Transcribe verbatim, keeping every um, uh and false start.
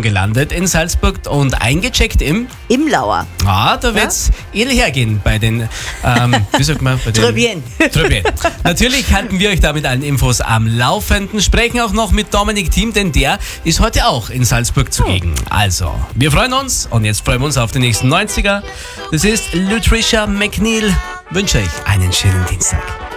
schon gelandet in Salzburg und eingecheckt im... Im Lauer. Ah, da wird's ja? edel hergehen bei den, ähm, wie sagt man? Bei den Tröbien. Tröbien. Natürlich halten wir euch da mit allen Infos am Laufenden, sprechen auch noch mit Dominik Thiem, denn der ist heute auch in Salzburg zugegen. Also, wir freuen uns und jetzt freuen wir uns auf den nächsten neunziger. Das ist Lutricia McNeil. Wünsche euch einen schönen Dienstag.